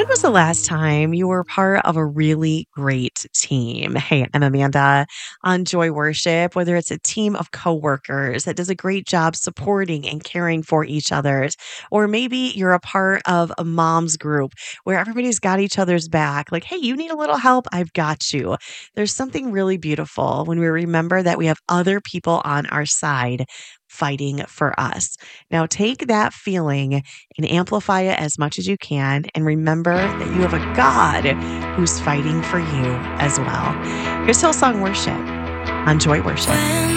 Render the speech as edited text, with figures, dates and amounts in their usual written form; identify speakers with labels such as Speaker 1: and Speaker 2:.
Speaker 1: When was the last time you were part of a really great team? Hey, I'm Amanda on Joy Worship, whether it's a team of coworkers that does a great job supporting and caring for each other's, or maybe you're a part of a mom's group where everybody's got each other's back. Like, hey, you need a little help? I've got you. There's something really beautiful when we remember that we have other people on our side fighting for us. Now, take that feeling and amplify it as much as you can. And remember that you have a God who's fighting for you as well. Here's Hillsong Worship on Joy Worship.